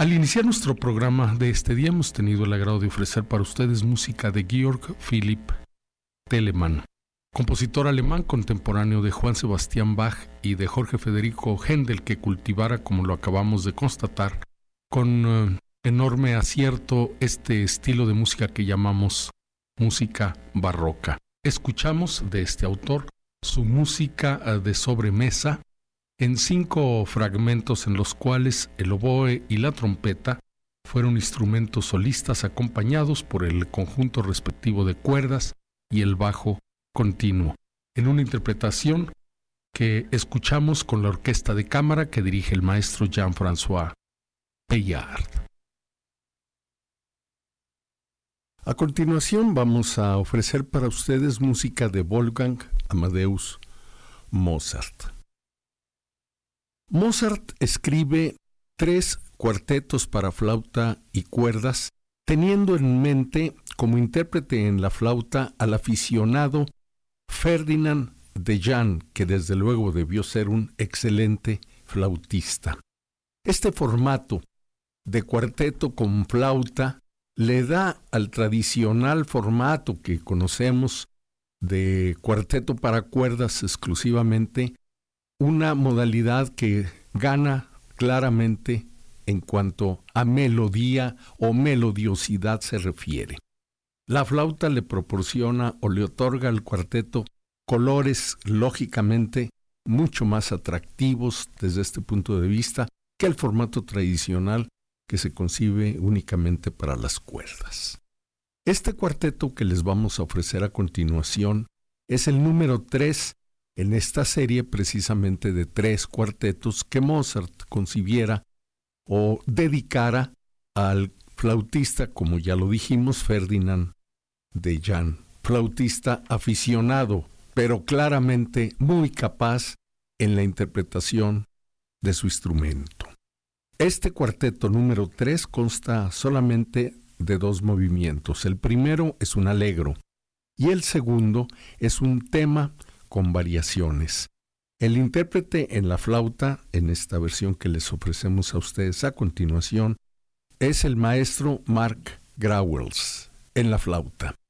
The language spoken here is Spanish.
Al iniciar nuestro programa de este día hemos tenido el agrado de ofrecer para ustedes música de Georg Philipp Telemann, compositor alemán contemporáneo de Juan Sebastián Bach y de Jorge Federico Händel, que cultivara, como lo acabamos de constatar, con enorme acierto este estilo de música que llamamos música barroca. Escuchamos de este autor su música de sobremesa en 5 fragmentos en los cuales el oboe y la trompeta fueron instrumentos solistas acompañados por el conjunto respectivo de cuerdas y el bajo continuo, en una interpretación que escuchamos con la orquesta de cámara que dirige el maestro Jean-François Payard. A continuación vamos a ofrecer para ustedes música de Wolfgang Amadeus Mozart. Mozart escribe 3 cuartetos para flauta y cuerdas, teniendo en mente como intérprete en la flauta al aficionado Ferdinand de Jan, que desde luego debió ser un excelente flautista. Este formato de cuarteto con flauta le da al tradicional formato que conocemos de cuarteto para cuerdas exclusivamente una modalidad que gana claramente en cuanto a melodía o melodiosidad se refiere. La flauta le proporciona o le otorga al cuarteto colores lógicamente mucho más atractivos desde este punto de vista que el formato tradicional que se concibe únicamente para las cuerdas. Este cuarteto que les vamos a ofrecer a continuación es el número 3 en esta serie precisamente de 3 cuartetos que Mozart concibiera o dedicara al flautista, como ya lo dijimos, Ferdinand de Jan, flautista aficionado, pero claramente muy capaz en la interpretación de su instrumento. Este cuarteto número 3 consta solamente de 2 movimientos. El primero es un allegro y el segundo es un tema con variaciones. El intérprete en la flauta, en esta versión que les ofrecemos a ustedes a continuación, es el maestro Mark Grauels en la flauta.